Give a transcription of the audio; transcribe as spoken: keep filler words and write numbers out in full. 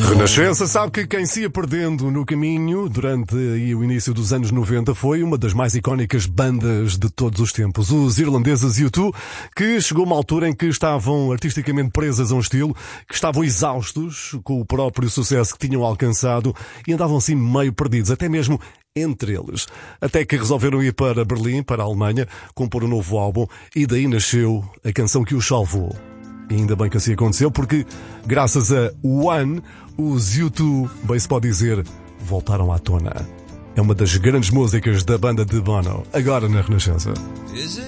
Renascença sabe que quem se ia perdendo no caminho durante aí, o início dos anos noventa foi uma das mais icónicas bandas de todos os tempos, os irlandeses U dois, que chegou uma altura em que estavam artisticamente presas a um estilo, que estavam exaustos com o próprio sucesso que tinham alcançado e andavam assim meio perdidos, até mesmo entre eles. Até que resolveram ir para Berlim, para a Alemanha, compor um novo álbum e daí nasceu a canção que os salvou. E ainda bem que assim aconteceu, porque graças a One, os U dois, bem se pode dizer, voltaram à tona. É uma das grandes músicas da banda de Bono, agora na Renascença.